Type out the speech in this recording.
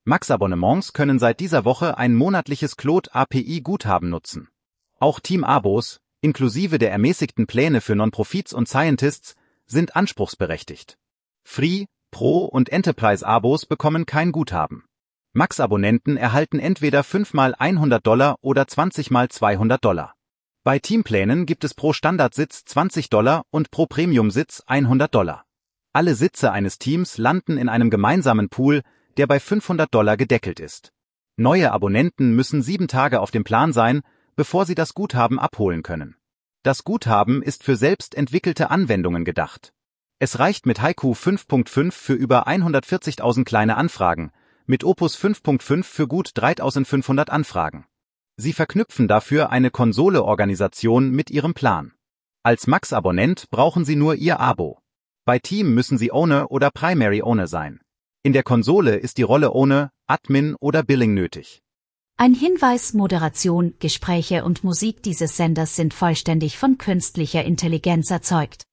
Max-Abonnements können seit dieser Woche ein monatliches Claude-API-Guthaben nutzen. Auch Team-Abos, inklusive der ermäßigten Pläne für Non-Profits und Scientists, sind anspruchsberechtigt. Free, Pro und Enterprise-Abos bekommen kein Guthaben. Max-Abonnenten erhalten entweder 5 mal $100 oder 20 mal $200. Bei Teamplänen gibt es pro Standardsitz $20 und pro Premium-Sitz $100. Alle Sitze eines Teams landen in einem gemeinsamen Pool, der bei $500 gedeckelt ist. Neue Abonnenten müssen 7 Tage auf dem Plan sein, bevor sie das Guthaben abholen können. Das Guthaben ist für selbst entwickelte Anwendungen gedacht. Es reicht mit Haiku 5.5 für über 140.000 kleine Anfragen, mit Opus 5.5 für gut 3.500 Anfragen. Sie verknüpfen dafür eine Konsole-Organisation mit Ihrem Plan. Als Max-Abonnent brauchen Sie nur Ihr Abo. Bei Team müssen Sie Owner oder Primary Owner sein. In der Konsole ist die Rolle Owner, Admin oder Billing nötig. Ein Hinweis: Moderation, Gespräche und Musik dieses Senders sind vollständig von künstlicher Intelligenz erzeugt.